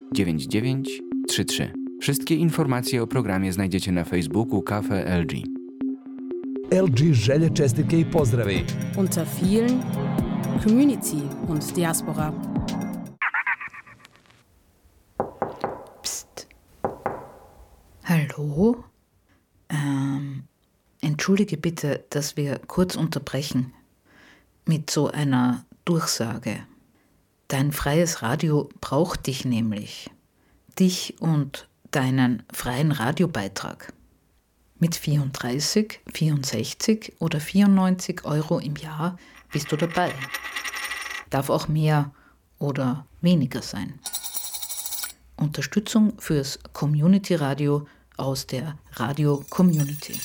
9933. Wszystkie informacje o programie znajdziecie na Facebooku Cafe LG. LG želje, čestitke i pozdravi. Unter vielen Community und Diaspora. Psst. Hallo? Entschuldige bitte, dass wir kurz unterbrechen mit so einer Durchsage. Dein freies Radio braucht dich nämlich. Dich und deinen freien Radiobeitrag. Mit 34, 64 oder 94 Euro im Jahr bist du dabei. Darf auch mehr oder weniger sein. Unterstützung fürs Community Radio aus der Radio Community.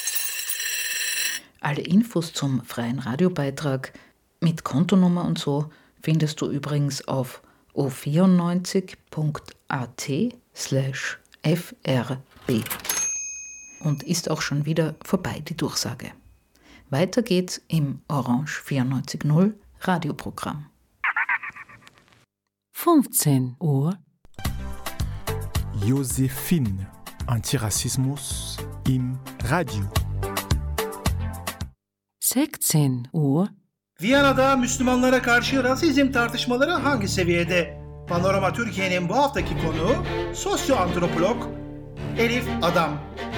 Alle Infos zum freien Radiobeitrag mit Kontonummer und so findest du übrigens auf o94.at/frb. Und ist auch schon wieder vorbei, die Durchsage. Weiter geht's im Orange 94.0 Radioprogramm. 15 Uhr. Josephine, Antirassismus im Radio. 16 Uhr. Viyana'da Müslümanlara karşı rasizm tartışmaları hangi seviyede? Panorama Türkiye'nin bu haftaki konuğu sosyoantropolog Elif Adam.